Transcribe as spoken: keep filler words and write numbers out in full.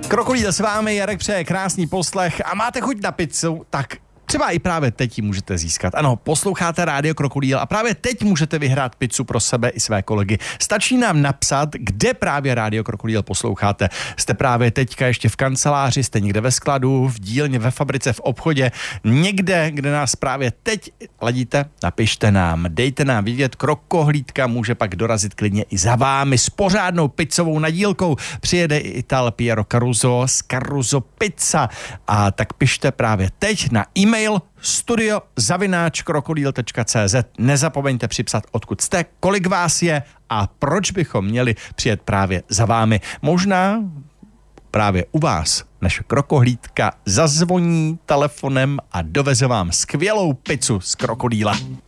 Krokodýl s vámi, Jarek přeje krásný poslech a máte chuť na pizzu, tak třeba i právě teď ji můžete získat. Ano, posloucháte Rádio Krokodýl a právě teď můžete vyhrát pizzu pro sebe i své kolegy. Stačí nám napsat, kde právě Rádio Krokodýl posloucháte. Jste právě teďka ještě v kanceláři, jste někde ve skladu, v dílně, ve fabrice, v obchodě, někde, kde nás právě teď ladíte, napište nám, dejte nám vědět, Krokohlídka může pak dorazit klidně i za vámi s pořádnou pizzovou nadílkou. Přijede i Ital Piero Caruso z Caruso Pizza a tak pište právě teď na e-mail Mail studio zavináč krokodýl tečka cé zet. Nezapomeňte připsat, odkud jste, kolik vás je a proč bychom měli přijet právě za vámi. Možná právě u vás naše krokohlídka zazvoní telefonem a doveze vám skvělou pizzu z krokodýla.